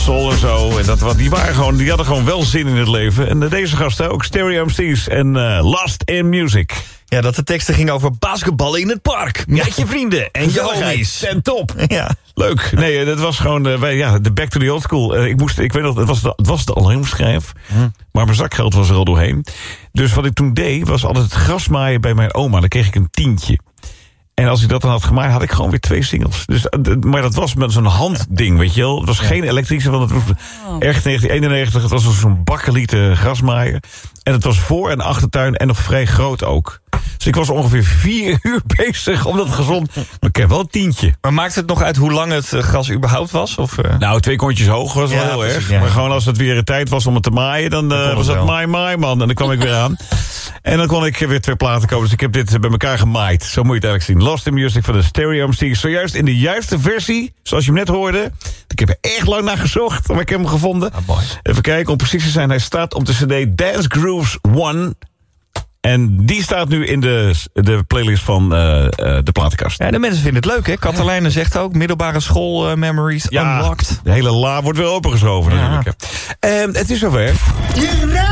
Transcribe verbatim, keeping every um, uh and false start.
soul en zo. En dat, wat, die, waren gewoon, die hadden gewoon wel zin in het leven. En deze gasten ook, Stereo M C's en uh, Lost in Music. Ja, dat de teksten gingen over basketballen in het park. Met je vrienden en je homies. En top. Ja. Leuk. Nee, dat was gewoon uh, wij, ja, de back to the old school. Uh, ik, moest, ik weet nog, het was de, het was de alarmschijf. Hm. Maar mijn zakgeld was er al doorheen. Dus wat ik toen deed, was altijd het grasmaaien bij mijn oma. Dan kreeg ik een tientje. En als ik dat dan had gemaaid, had ik gewoon weer twee singles. Dus, maar dat was met zo'n handding, weet je wel. Het was ja. geen elektrische, want het was oh. erg negentien eenennegentig. Het was zo'n bakkelieten grasmaaier. En het was voor- en achtertuin en nog vrij groot ook. Dus ik was ongeveer vier uur bezig om dat gezond... Maar ik heb wel een tientje. Maar maakt het nog uit hoe lang het gras überhaupt was? Of, uh... Nou, twee kontjes hoog was wel ja, heel precies, erg. Ja. Maar gewoon als het weer een tijd was om het te maaien... dan uh, was dat maai, maai, man. En dan kwam ik weer aan. En dan kon ik weer twee platen kopen. Dus ik heb dit bij elkaar gemaaid. Zo moet je het eigenlijk zien. Lost in Music van de Stereo M C's. Zojuist in de juiste versie, zoals je hem net hoorde. Ik heb er echt lang naar gezocht, maar ik heb hem gevonden. Ah, even kijken, om precies te zijn. Hij staat op de cd Dance Grooves one... En die staat nu in de, de playlist van uh, uh, de platenkast. Ja, de mensen vinden het leuk, hè? Katelijne zegt ook, middelbare school uh, memories ja, unlocked. De hele la wordt weer opengeschoven ja. natuurlijk. Uh, het is zover.